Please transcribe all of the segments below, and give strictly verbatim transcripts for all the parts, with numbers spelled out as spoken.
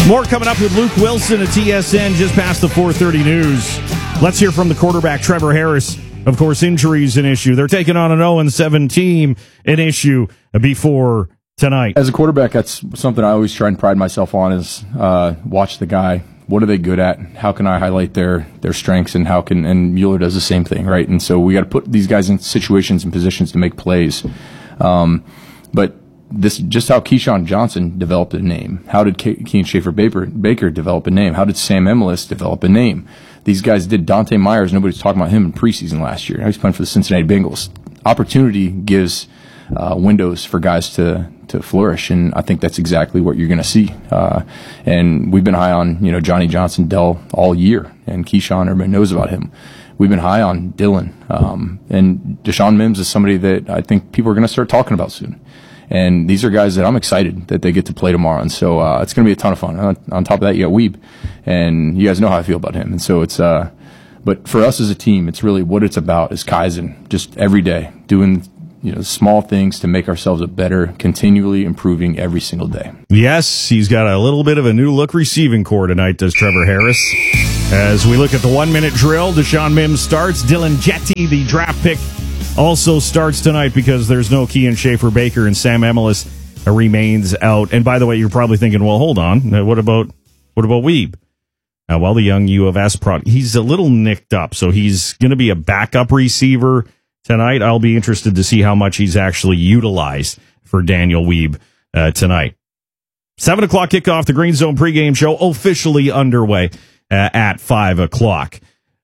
More coming up with Luke Wilson at T S N just past the four thirty news. Let's hear from the quarterback, Trevor Harris. Of course, injuries an issue. They're taking on an oh and seven team, an issue before tonight. As a quarterback, that's something I always try and pride myself on is uh, watch the guy. What are they good at? How can I highlight their their strengths, and how can and Mueller does the same thing, right? And so we got to put these guys in situations and positions to make plays. Um, but this just how Keyshawn Johnson developed a name. How did Ke- Kean Schaefer Baker, Baker develop a name? How did Sam Emilus develop a name? These guys did. Dante Myers, nobody's talking about him in preseason last year. Now he's playing for the Cincinnati Bengals. Opportunity gives uh, windows for guys to to flourish, and I think that's exactly what you're going to see. Uh, and we've been high on, you know, Johnny Johnson Dell all year, and Keyshawn, everybody knows about him. We've been high on Dylan, um, and Deshaun Mims is somebody that I think people are going to start talking about soon. And these are guys that I'm excited that they get to play tomorrow, and so uh, it's going to be a ton of fun. On, on top of that, you got Weeb, and you guys know how I feel about him, and so it's. Uh, but for us as a team, it's really what it's about is Kaizen, just every day doing, you know, small things to make ourselves a better, continually improving every single day. Yes, he's got a little bit of a new look receiving core tonight, does Trevor Harris. As we look at the one-minute drill, Deshaun Mims starts. Dylan Jetty, the draft pick, also starts tonight because there's no Kean Schaefer Baker, and Sam Emilus remains out. And by the way, you're probably thinking, well, hold on, what about what about Weeb? Uh, well, the young U of S product, he's a little nicked up, so he's going to be a backup receiver tonight. I'll be interested to see how much he's actually utilized for Daniel Weeb uh, tonight. Seven o'clock kickoff, the Green Zone pregame show officially underway uh, at five o'clock.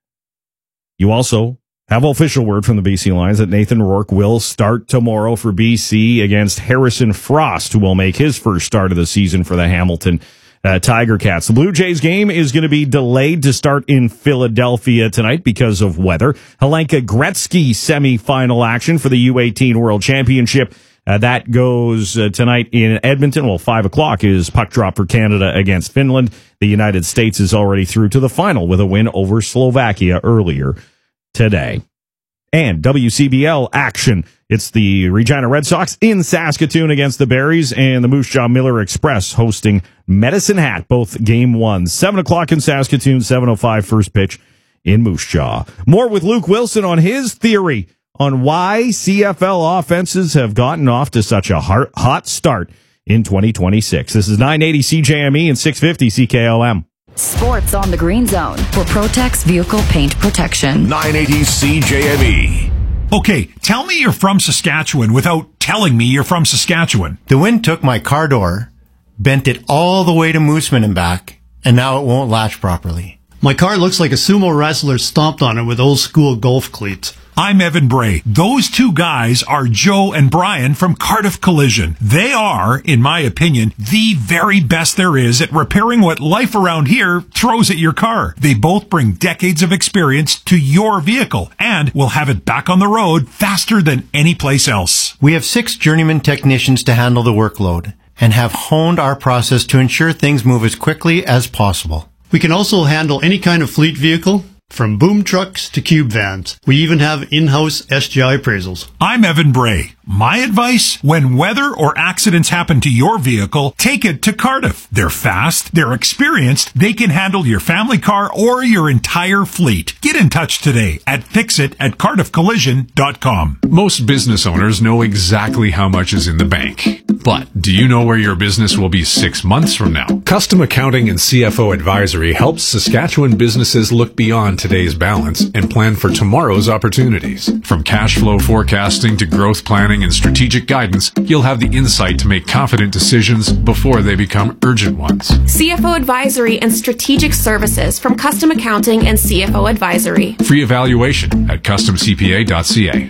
You also have official word from the B C Lions that Nathan Rourke will start tomorrow for B C against Harrison Frost, who will make his first start of the season for the Hamilton Uh, Tiger Cats. The Blue Jays game is going to be delayed to start in Philadelphia tonight because of weather. Helenka Gretzky semifinal action for the U eighteen World Championship. Uh, that goes uh, tonight in Edmonton. Well, five o'clock is puck drop for Canada against Finland. The United States is already through to the final with a win over Slovakia earlier today. And W C B L action. It's the Regina Red Sox in Saskatoon against the Berries, and the Moose Jaw Miller Express hosting Medicine Hat, both game one. seven o'clock in Saskatoon, seven oh five first pitch in Moose Jaw. More with Luke Wilson on his theory on why C F L offenses have gotten off to such a hot start in twenty twenty-six. This is nine eighty C J M E and six fifty C K L M. Sports on the Green Zone for Protex Vehicle Paint Protection. nine eighty C J M E. Okay, tell me you're from Saskatchewan without telling me you're from Saskatchewan. The wind took my car door, bent it all the way to Mooseman and back, and now it won't latch properly. My car looks like a sumo wrestler stomped on it with old school golf cleats. I'm Evan Bray. Those two guys are Joe and Brian from Cardiff Collision. They are, in my opinion, the very best there is at repairing what life around here throws at your car. They both bring decades of experience to your vehicle and will have it back on the road faster than any place else. We have six journeyman technicians to handle the workload and have honed our process to ensure things move as quickly as possible. We can also handle any kind of fleet vehicle, from boom trucks to cube vans. We even have in-house S G I appraisals. I'm Evan Bray. My advice, when weather or accidents happen to your vehicle, take it to Cardiff. They're fast, they're experienced, they can handle your family car or your entire fleet. Get in touch today at fixit at cardiff collision dot com. Most business owners know exactly how much is in the bank. But do you know where your business will be six months from now? Custom Accounting and C F O Advisory helps Saskatchewan businesses look beyond today's balance and plan for tomorrow's opportunities. From cash flow forecasting to growth planning and strategic guidance, you'll have the insight to make confident decisions before they become urgent ones. C F O Advisory and Strategic Services from Custom Accounting and C F O Advisory. Free evaluation at custom c p a dot c a.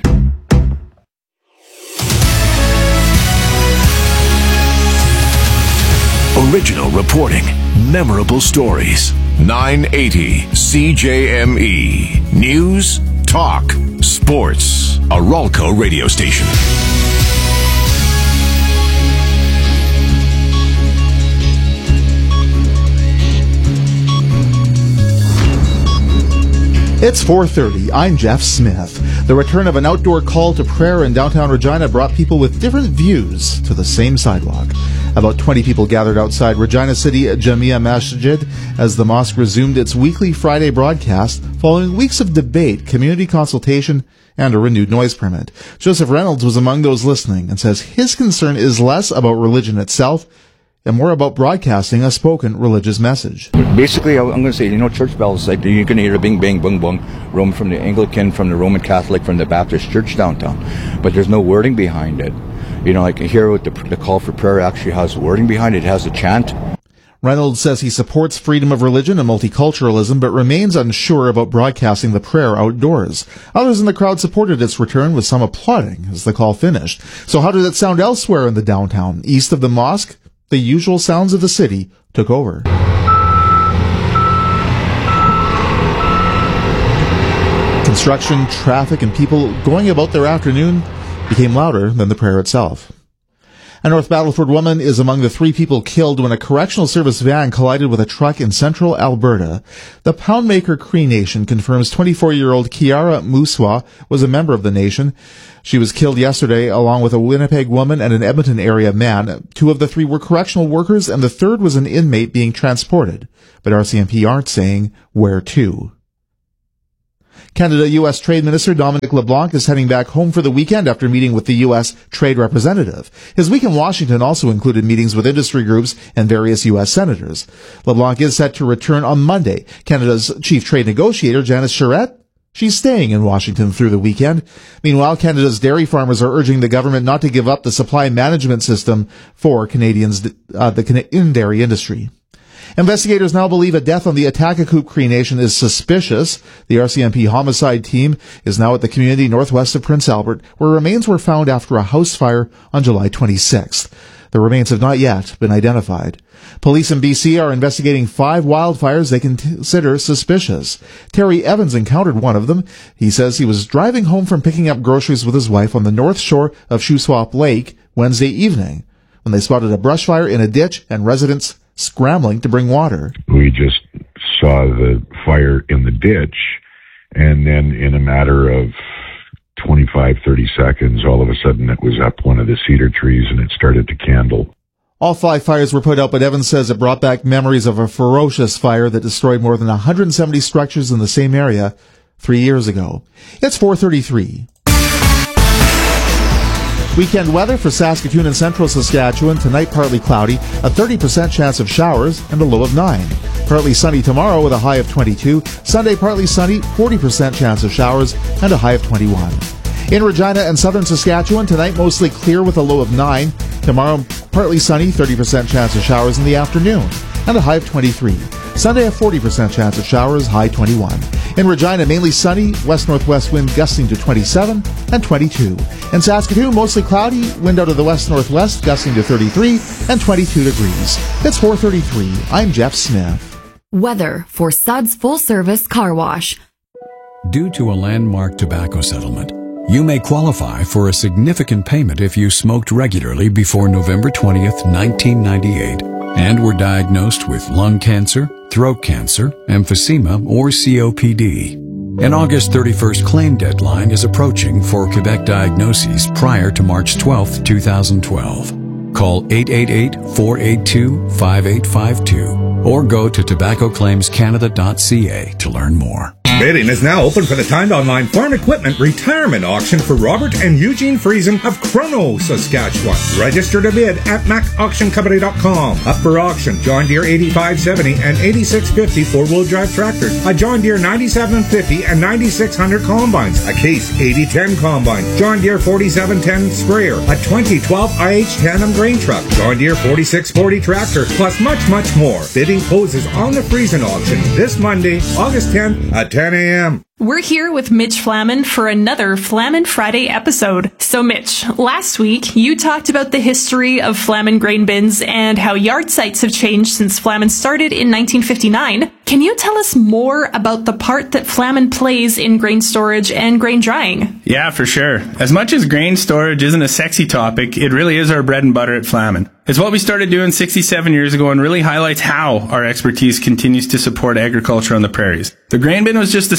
Original reporting, memorable stories. nine eighty C J M E. News, talk, sports. A Ralco radio station. It's four thirty. I'm Jeff Smith. The return of an outdoor call to prayer in downtown Regina brought people with different views to the same sidewalk. About twenty people gathered outside Regina City Jamia Masjid as the mosque resumed its weekly Friday broadcast following weeks of debate, community consultation, and a renewed noise permit. Joseph Reynolds was among those listening and says his concern is less about religion itself and more about broadcasting a spoken religious message. Basically, I'm going to say, you know, church bells, like you can hear a bing, bang, bung, bung, roam from the Anglican, from the Roman Catholic, from the Baptist church downtown. But there's no wording behind it. You know, like here with the, the call for prayer actually has wording behind it. It has a chant. Reynolds says he supports freedom of religion and multiculturalism, but remains unsure about broadcasting the prayer outdoors. Others in the crowd supported its return, with some applauding as the call finished. So how did it sound elsewhere in the downtown? East of the mosque, the usual sounds of the city took over. Construction, traffic, and people going about their afternoon became louder than the prayer itself. A North Battleford woman is among the three people killed when a correctional service van collided with a truck in central Alberta. The Poundmaker Cree Nation confirms twenty-four-year-old Kiara Muswa was a member of the nation. She was killed yesterday along with a Winnipeg woman and an Edmonton area man. Two of the three were correctional workers and the third was an inmate being transported. But R C M P aren't saying where to. Canada-U S Trade Minister Dominic LeBlanc is heading back home for the weekend after meeting with the U S trade representative. His week in Washington also included meetings with industry groups and various U S senators. LeBlanc is set to return on Monday. Canada's chief trade negotiator, Janice Charette, she's staying in Washington through the weekend. Meanwhile, Canada's dairy farmers are urging the government not to give up the supply management system for Canadians, uh, the Canadian dairy industry. Investigators now believe a death on the Atakakoop Cree Nation is suspicious. The R C M P homicide team is now at the community northwest of Prince Albert, where remains were found after a house fire on July twenty-sixth. The remains have not yet been identified. Police in B C are investigating five wildfires they consider suspicious. Terry Evans encountered one of them. He says he was driving home from picking up groceries with his wife on the north shore of Shuswap Lake Wednesday evening when they spotted a brush fire in a ditch and residents scrambling to bring water. We just saw the fire in the ditch, and then in a matter of twenty-five, thirty seconds, all of a sudden it was up one of the cedar trees and it started to candle. All five fires were put out, but Evans says it brought back memories of a ferocious fire that destroyed more than one hundred seventy structures in the same area three years ago. It's four thirty-three. Weekend weather for Saskatoon and central Saskatchewan. Tonight, partly cloudy, a thirty percent chance of showers, and a low of nine. Partly sunny tomorrow with a high of twenty-two. Sunday, partly sunny, forty percent chance of showers, and a high of twenty-one. In Regina and southern Saskatchewan, tonight mostly clear with a low of nine. Tomorrow, partly sunny, thirty percent chance of showers in the afternoon, and a high of twenty-three. Sunday, a forty percent chance of showers, high twenty-one. In Regina, mainly sunny, west-northwest wind gusting to twenty-seven and twenty-two. In Saskatoon, mostly cloudy, wind out of the west-northwest gusting to thirty-three and twenty-two degrees. It's four thirty-three. I'm Jeff Smith. Weather for Suds Full Service Car Wash. Due to a landmark tobacco settlement, you may qualify for a significant payment if you smoked regularly before November twentieth, nineteen ninety-eight, and were diagnosed with lung cancer, throat cancer, emphysema, or C O P D. An August thirty-first claim deadline is approaching for Quebec diagnoses prior to March twelfth, twenty twelve. Call eight eight eight, four eight two, five eight five two or go to tobacco claims canada dot c a to learn more. Bidding is now open for the timed online farm equipment retirement auction for Robert and Eugene Friesen of Chrono, Saskatchewan. Register to bid at mac auction company dot com. Up for auction, John Deere eighty-five seventy and eighty-six fifty four-wheel drive tractors, a John Deere ninety-seven fifty and ninety-six hundred combines, a Case eighty ten combine, John Deere forty-seven ten sprayer, a twenty twelve I H tandem grain truck, John Deere forty-six forty tractor, plus much, much more. Bidding closes on the Friesen auction this Monday, August tenth at ten a.m. We're here with Mitch Flaman for another Flaman Friday episode. So Mitch, last week you talked about the history of Flaman grain bins and how yard sites have changed since Flaman started in nineteen fifty-nine. Can you tell us more about the part that Flaman plays in grain storage and grain drying? Yeah, for sure. As much as grain storage isn't a sexy topic, it really is our bread and butter at Flaman. It's what we started doing sixty-seven years ago and really highlights how our expertise continues to support agriculture on the prairies. The grain bin was just the start of it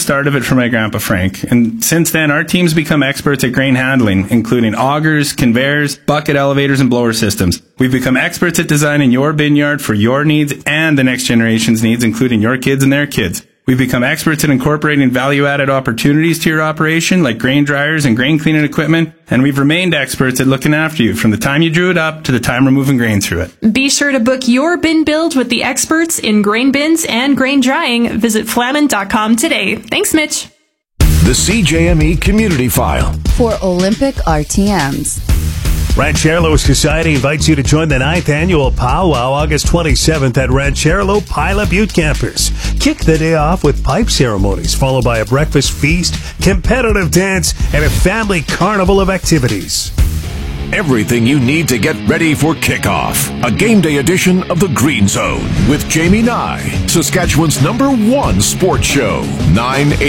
for my grandpa Frank. And since then, our team's become experts at grain handling, including augers, conveyors, bucket elevators, and blower systems. We've become experts at designing your bin yard for your needs and the next generation's needs, including your kids and their kids. We've become experts at incorporating value-added opportunities to your operation, like grain dryers and grain cleaning equipment, and we've remained experts at looking after you from the time you drew it up to the time we're moving grain through it. Be sure to book your bin build with the experts in grain bins and grain drying. Visit flamin dot com today. Thanks, Mitch. The C J M E Community File for Olympic R T Ms. Rancheros Society invites you to join the ninth annual Powwow August twenty-seventh at Ranchero Pila Butte Campers. Kick the day off with pipe ceremonies, followed by a breakfast feast, competitive dance, and a family carnival of activities. Everything you need to get ready for kickoff. A game day edition of the Green Zone with Jamie Nye, Saskatchewan's number one sports show. nine